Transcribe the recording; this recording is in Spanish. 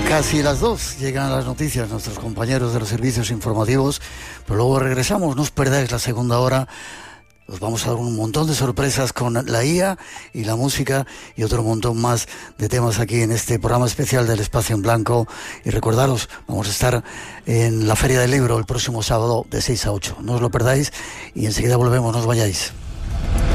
Casi las 2 llegan las noticias, nuestros compañeros de los servicios informativos, pero luego regresamos, no os perdáis la segunda hora. Os vamos a dar un montón de sorpresas con la IA y la música y otro montón más de temas aquí en este programa especial del Espacio en Blanco. Y recordaros, vamos a estar en la Feria del Libro el próximo sábado de 6 a 8. No os lo perdáis y enseguida volvemos, no os vayáis.